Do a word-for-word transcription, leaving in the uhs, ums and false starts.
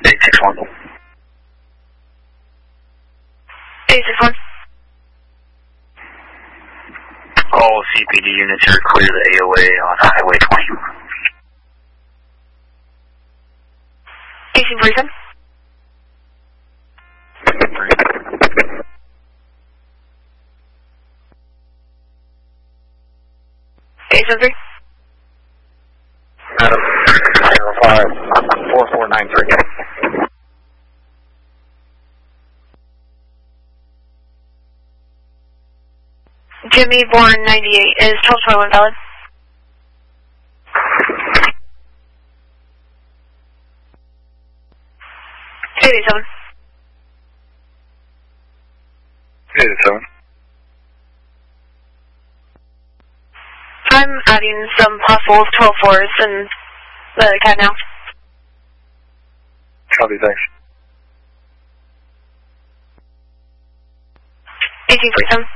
eight six one. eight six one. All C P D units are clear to A O A on Highway twenty. eighteen forty-seven. eight seven three. Adam, zero five four four nine three. Jimmy, born ninety-eight, is twelve twenty-one valid? eight eight seven. eight eight seven. I'm adding some possible twelve fours in the cat now. Copy, thanks. eighteen forty-seven.